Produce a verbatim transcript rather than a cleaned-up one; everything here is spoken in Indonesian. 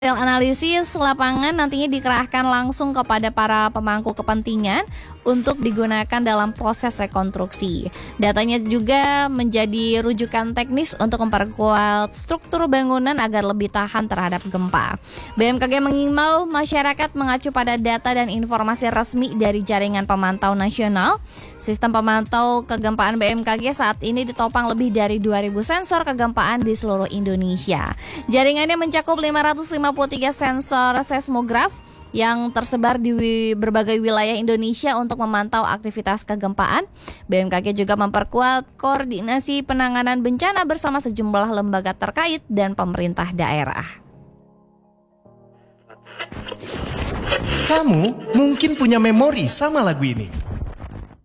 Hasil analisis lapangan nantinya dikerahkan langsung kepada para pemangku kepentingan untuk digunakan dalam proses rekonstruksi. Datanya juga menjadi rujukan teknis untuk memperkuat struktur bangunan agar lebih tahan terhadap gempa. B M K G mengimbau masyarakat mengacu pada data dan informasi resmi dari jaringan pemantau nasional. Sistem pemantau kegempaan B M K G saat ini ditopang lebih dari dua ribu sensor kegempaan di seluruh Indonesia. Jaringannya mencakup lima ratus lima puluh tiga sensor seismograf yang tersebar di berbagai wilayah Indonesia untuk memantau aktivitas kegempaan. B M K G juga memperkuat koordinasi penanganan bencana bersama sejumlah lembaga terkait dan pemerintah daerah. Kamu mungkin punya memori sama lagu ini.